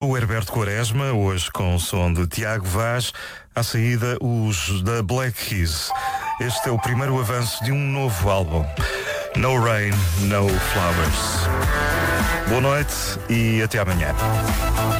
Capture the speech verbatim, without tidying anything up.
O Herberto Quaresma, hoje com o som de Tiago Vaz, à saída os da Black Keys. Este é o primeiro avanço de um novo álbum. No Rain, No Flowers. Boa noite e até amanhã.